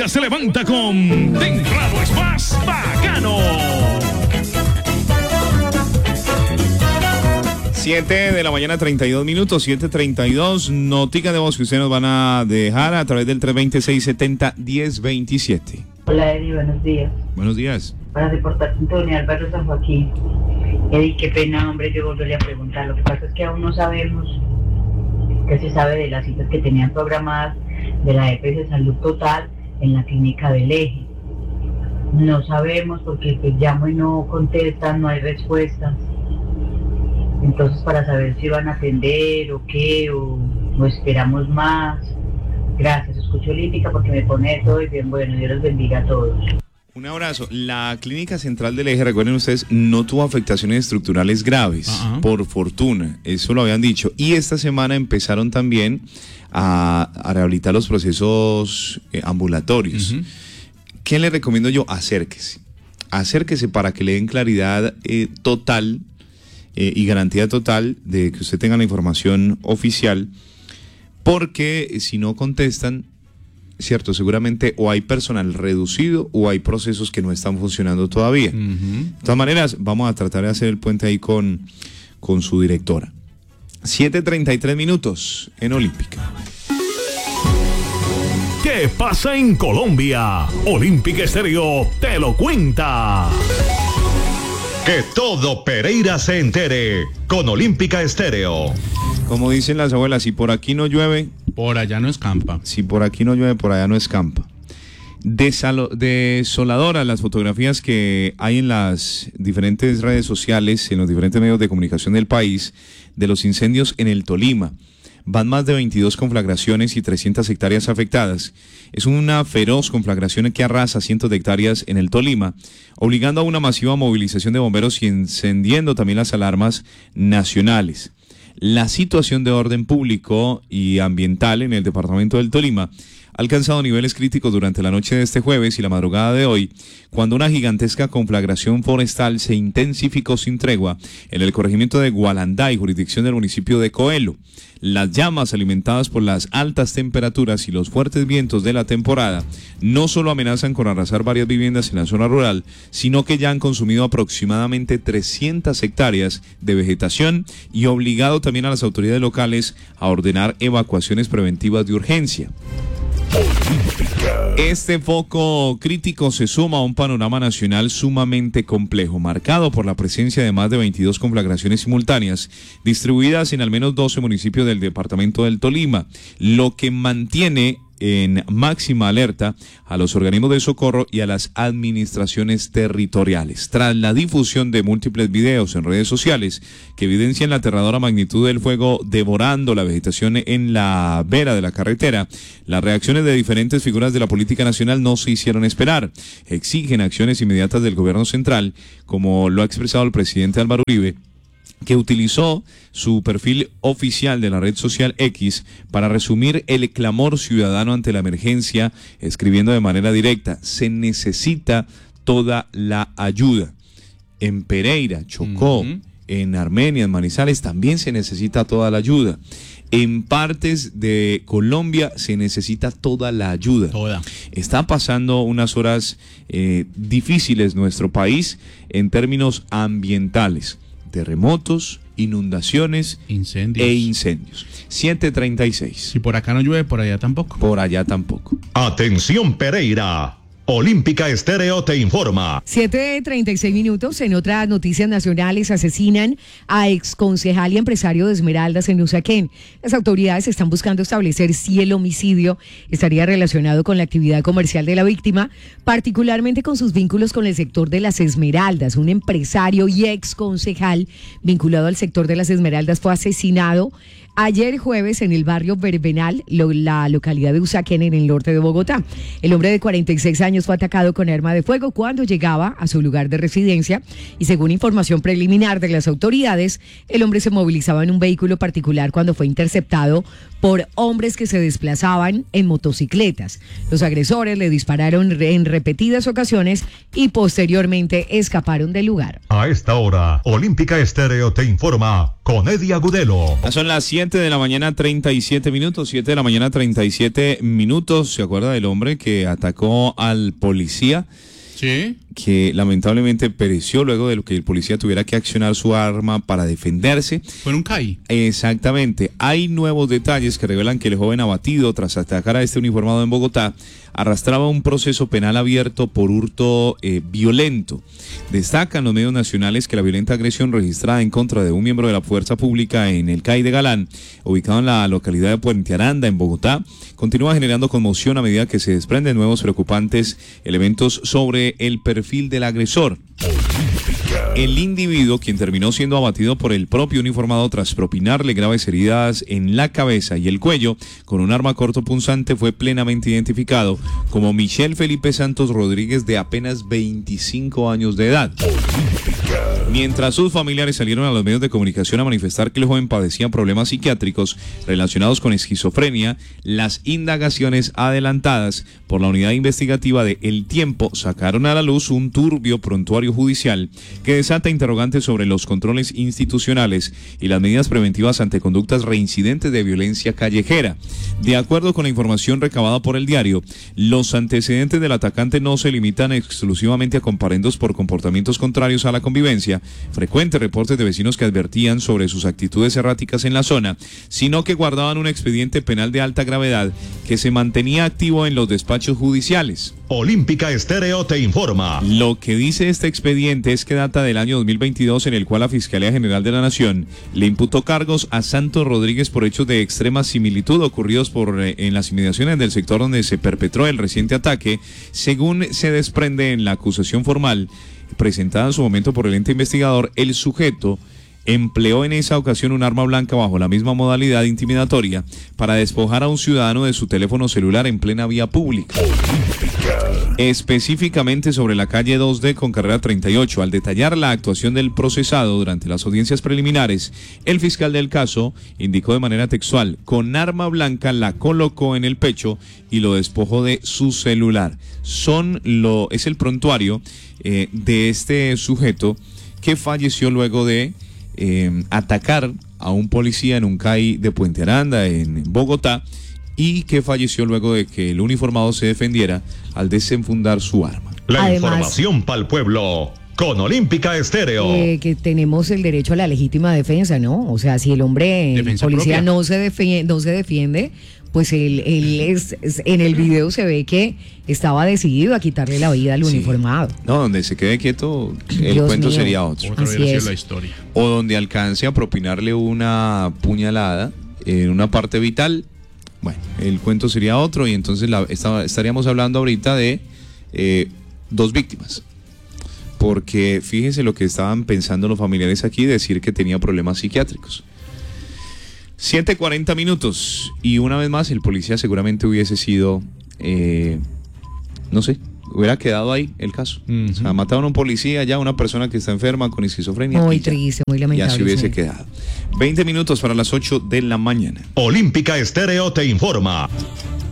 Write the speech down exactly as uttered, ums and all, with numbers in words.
se levanta con Temprano es más bacano. siete de la mañana, treinta y dos minutos, siete treinta y dos. Notica de voz que ustedes nos van a dejar a través del tres dos seis, siete cero, uno cero dos siete. Hola, Eddie, buenos días. Buenos días. Para reportar Sintonía Álvaro San Joaquín. Eddie, qué pena, hombre, yo volveré a preguntar. Lo que pasa es que aún no sabemos qué se sabe de las citas que tenían programadas de la E P S Salud Total en la clínica del Eje. No sabemos porque pues llamo y no contestan, no hay respuestas. Entonces, para saber si van a atender o qué, o, o esperamos más. Gracias, escucho Olímpica porque me pone todo y bien bueno. Dios los bendiga a todos. Un abrazo. La Clínica Central del Eje, recuerden ustedes, no tuvo afectaciones estructurales graves, uh-huh. por fortuna, eso lo habían dicho. Y esta semana empezaron también a, a rehabilitar los procesos eh, ambulatorios. Uh-huh. ¿Qué le recomiendo yo? Acérquese. Acérquese para que le den claridad eh, total eh, y garantía total de que usted tenga la información oficial, porque si no contestan, cierto, seguramente o hay personal reducido o hay procesos que no están funcionando todavía. Uh-huh. De todas maneras, vamos a tratar de hacer el puente ahí con, con su directora. siete treinta y tres minutos en Olímpica. ¿Qué pasa en Colombia? Olímpica Estéreo te lo cuenta. Que todo Pereira se entere con Olímpica Estéreo. Como dicen las abuelas, si por aquí no llueve, por allá no escampa. Si por aquí no llueve, por allá no escampa. Desalo- desoladoras las fotografías que hay en las diferentes redes sociales, en los diferentes medios de comunicación del país, de los incendios en el Tolima. Van más de veintidós conflagraciones y trescientas hectáreas afectadas. Es una feroz conflagración que arrasa cientos de hectáreas en el Tolima, obligando a una masiva movilización de bomberos y encendiendo también las alarmas nacionales. La situación de orden público y ambiental en el departamento del Tolima ha alcanzado niveles críticos durante la noche de este jueves y la madrugada de hoy, cuando una gigantesca conflagración forestal se intensificó sin tregua en el corregimiento de Gualanday, jurisdicción del municipio de Coelho. Las llamas, alimentadas por las altas temperaturas y los fuertes vientos de la temporada, no solo amenazan con arrasar varias viviendas en la zona rural, sino que ya han consumido aproximadamente trescientas hectáreas de vegetación y obligado también a las autoridades locales a ordenar evacuaciones preventivas de urgencia. Este foco crítico se suma a un panorama nacional sumamente complejo, marcado por la presencia de más de veintidós conflagraciones simultáneas, distribuidas en al menos doce municipios del departamento del Tolima, lo que mantiene en máxima alerta a los organismos de socorro y a las administraciones territoriales. Tras la difusión de múltiples videos en redes sociales que evidencian la aterradora magnitud del fuego devorando la vegetación en la vera de la carretera, las reacciones de diferentes figuras de la política nacional no se hicieron esperar. Exigen acciones inmediatas del gobierno central, como lo ha expresado el presidente Álvaro Uribe, que utilizó su perfil oficial de la red social X para resumir el clamor ciudadano ante la emergencia, escribiendo de manera directa: se necesita toda la ayuda. En Pereira, Chocó, uh-huh. en Armenia, en Manizales, también se necesita toda la ayuda. En partes de Colombia se necesita toda la ayuda. Toda. Está pasando unas horas eh, difíciles nuestro país en términos ambientales. Terremotos, inundaciones, incendios. e incendios. siete treinta y seis. Si por acá no llueve, por allá tampoco. Por allá tampoco. Atención Pereira. Olímpica Estéreo te informa. siete treinta y seis minutos. En otras noticias nacionales, asesinan a exconcejal y empresario de Esmeraldas en Usaquén. Las autoridades están buscando establecer si el homicidio estaría relacionado con la actividad comercial de la víctima, particularmente con sus vínculos con el sector de las Esmeraldas. Un empresario y exconcejal vinculado al sector de las Esmeraldas fue asesinado ayer jueves en el barrio Verbenal, lo, la localidad de Usaquén, en el norte de Bogotá. El hombre de cuarenta y seis años fue atacado con arma de fuego cuando llegaba a su lugar de residencia y, según información preliminar de las autoridades, el hombre se movilizaba en un vehículo particular cuando fue interceptado por hombres que se desplazaban en motocicletas. Los agresores le dispararon en repetidas ocasiones y posteriormente escaparon del lugar. A esta hora, Olímpica Estéreo te informa con Eddie Agudelo. Son las siete siete de la mañana, treinta y siete minutos. siete de la mañana, treinta y siete minutos. ¿Se acuerda del hombre que atacó al policía? Sí. Que lamentablemente pereció luego de lo que el policía tuviera que accionar su arma para defenderse. Fue en un C A I. Exactamente. Hay nuevos detalles que revelan que el joven abatido tras atacar a este uniformado en Bogotá arrastraba un proceso penal abierto por hurto eh, violento. Destacan los medios nacionales que la violenta agresión registrada en contra de un miembro de la fuerza pública en el C A I de Galán, ubicado en la localidad de Puente Aranda, en Bogotá, continúa generando conmoción a medida que se desprenden nuevos preocupantes elementos sobre el perfil del agresor. El individuo, quien terminó siendo abatido por el propio uniformado tras propinarle graves heridas en la cabeza y el cuello con un arma cortopunzante, fue plenamente identificado como Michel Felipe Santos Rodríguez, de apenas veinticinco años de edad. Mientras sus familiares salieron a los medios de comunicación a manifestar que el joven padecía problemas psiquiátricos relacionados con esquizofrenia, las indagaciones adelantadas por la unidad investigativa de El Tiempo sacaron a la luz un turbio prontuario judicial que desata interrogantes sobre los controles institucionales y las medidas preventivas ante conductas reincidentes de violencia callejera. De acuerdo con la información recabada por El Diario, los antecedentes del atacante no se limitan exclusivamente a comparendos por comportamientos contrarios a la convivencia, frecuentes reportes de vecinos que advertían sobre sus actitudes erráticas en la zona, sino que guardaban un expediente penal de alta gravedad que se mantenía activo en los despachos judiciales. Olímpica Estéreo te informa. Lo que dice este expediente es que data del año dos mil veintidós, en el cual la Fiscalía General de la Nación le imputó cargos a Santos Rodríguez por hechos de extrema similitud ocurridos por, eh, en las inmediaciones del sector donde se perpetró el reciente ataque, según se desprende en la acusación formal presentada en su momento por el ente investigador. El sujeto empleó en esa ocasión un arma blanca bajo la misma modalidad intimidatoria para despojar a un ciudadano de su teléfono celular en plena vía pública, específicamente sobre la calle dos D con carrera treinta y ocho. Al detallar la actuación del procesado durante las audiencias preliminares, el fiscal del caso indicó de manera textual: con arma blanca la colocó en el pecho y lo despojó de su celular. Son lo es el prontuario eh, de este sujeto que falleció luego de eh, atacar a un policía en un C A I de Puente Aranda, en Bogotá, y que falleció luego de que el uniformado se defendiera al desenfundar su arma. La Además, información para el pueblo con Olímpica Estéreo. Eh, que tenemos el derecho a la legítima defensa, ¿no? O sea, si el hombre, el Defensa policía propia. no se defiende, no se defiende, pues él, él es, es- en el video se ve que estaba decidido a quitarle la vida al Sí. uniformado. No, donde se quede quieto, el Dios cuento mío. sería otro. Otra Así versión es. de la historia. O donde alcance a propinarle una puñalada en una parte vital. Bueno, el cuento sería otro, y entonces la, esta- estaríamos hablando ahorita de eh, dos víctimas. Porque fíjense lo que estaban pensando los familiares aquí, decir que tenía problemas psiquiátricos. siete cuarenta minutos, y una vez más el policía seguramente hubiese sido, eh, no sé, hubiera quedado ahí el caso. Ujú. O sea, mataron a un policía, ya una persona que está enferma con esquizofrenia. Muy y ya. triste, muy lamentable. Ya se hubiese sí. quedado. veinte minutos para las ocho de la mañana. Olímpica Estéreo te informa.